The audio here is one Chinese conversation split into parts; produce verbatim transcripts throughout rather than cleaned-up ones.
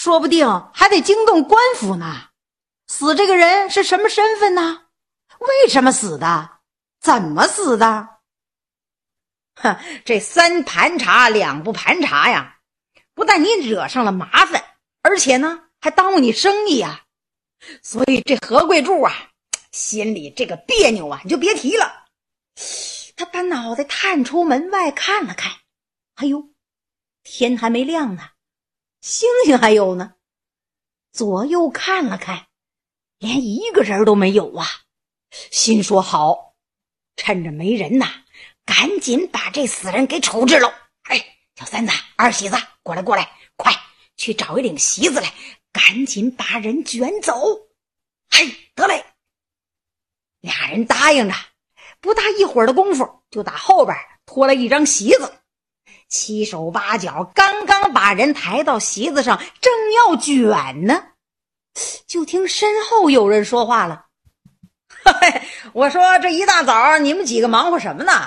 说不定还得惊动官府呢。死这个人是什么身份呢？为什么死的？怎么死的？哼，这三盘查两不盘查呀，不但你惹上了麻烦，而且呢还耽误你生意啊。所以这何贵柱啊，心里这个别扭啊，你就别提了。他把脑袋探出门外看了看，哎呦，天还没亮呢，星星还有呢。左右看了看，连一个人都没有啊。心说好，趁着没人呐，赶紧把这死人给处置了。哎，小三子二喜子，过来过来，快去找一领席子来，赶紧把人卷走。嘿，得嘞。俩人答应着，不大一会儿的功夫，就打后边拖了一张席子，七手八脚，刚刚把人抬到席子上，正要卷呢，就听身后有人说话了。嘿，我说这一大早你们几个忙活什么呢？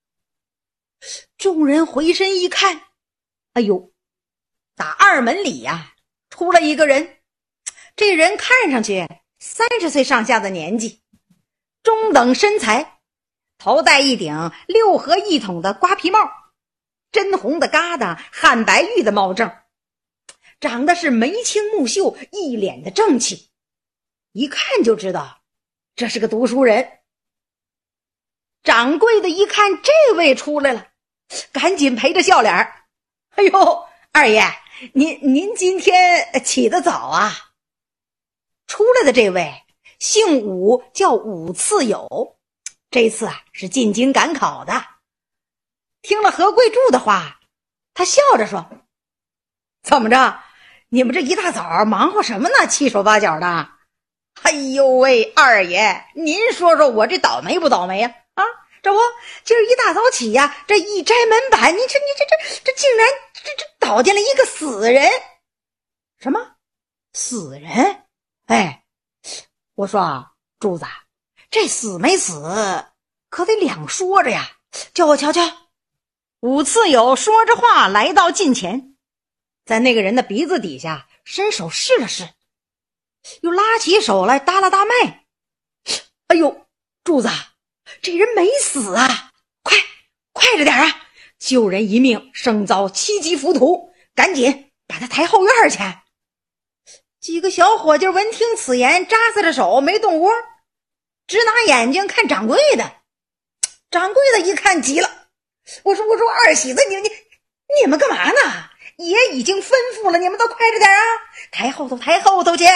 众人回身一看，哎呦，打二门里呀、啊、出了一个人。这人看上去三十岁上下的年纪，中等身材，头戴一顶六合一筒的瓜皮帽，真红的疙瘩，汉白玉的帽正，长得是眉清目秀，一脸的正气，一看就知道这是个读书人。掌柜的一看这位出来了，赶紧陪着笑脸。哎呦，二爷，您您今天起得早啊。出来的这位姓武，叫武次友，这次啊是进京赶考的。听了何贵柱的话，他笑着说，怎么着，你们这一大早忙活什么呢，七手八脚的？哎呦喂，二爷，您说说我这倒霉不倒霉呀、啊？啊，这不今儿一大早起呀、啊，这一摘门板，你这你这这这竟然这这倒进了一个死人。什么死人？哎，我说啊，柱子，这死没死可得两说着呀，叫我瞧瞧。武次友说着话来到近前，在那个人的鼻子底下伸手试了试，又拉起手来耷拉大脉。哎呦，柱子，这人没死啊，快快着点啊，救人一命胜造七级浮屠，赶紧把他抬后院去。几个小伙计闻听此言，扎撒着手没动窝，直拿眼睛看掌柜的。掌柜的一看急了，我说我说二喜子，你你你们干嘛呢？爷已经吩咐了，你们都快着点啊，抬后头抬后头去。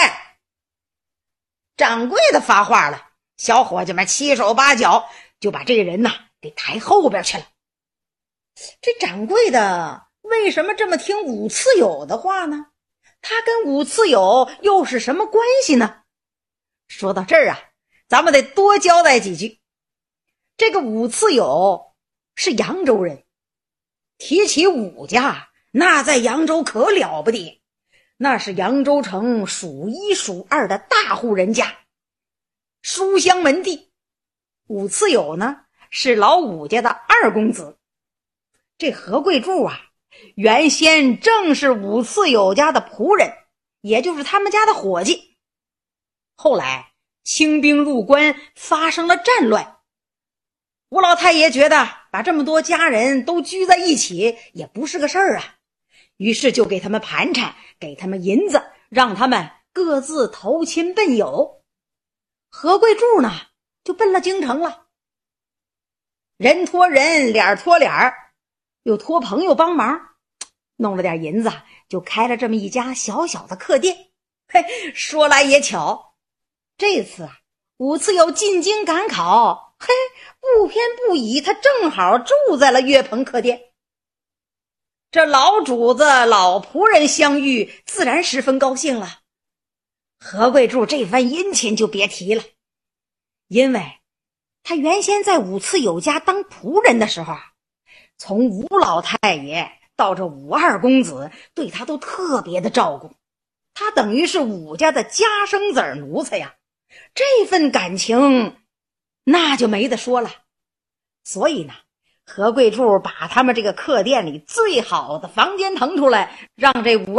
掌柜的发话了，小伙计们七手八脚就把这个人呐给抬后边去了。这掌柜的为什么这么听武次友的话呢？他跟武次友又是什么关系呢？说到这儿啊，咱们得多交代几句。这个武次友是扬州人，提起武家，那在扬州可了不得，那是扬州城数一数二的大户人家，书香门第。武次友呢是老武家的二公子。这何贵柱啊，原先正是武次友家的仆人，也就是他们家的伙计。后来清兵入关，发生了战乱，吴老太爷觉得把这么多家人都聚在一起也不是个事儿啊，于是就给他们盘缠，给他们银子，让他们各自投亲奔友。何贵柱呢就奔了京城了，人托人，脸托脸，又托朋友帮忙，弄了点银子，就开了这么一家小小的客店。嘿，说来也巧，这次啊，武次友进京赶考，嘿，不偏不倚，他正好住在了岳鹏客店。这老主子老仆人相遇，自然十分高兴了。何贵柱这番殷勤就别提了，因为他原先在武次友家当仆人的时候啊，从吴老太爷到这武二公子对他都特别的照顾，他等于是武家的家生子奴才呀，这份感情那就没得说了。所以呢，何贵柱把他们这个客店里最好的房间腾出来，让这武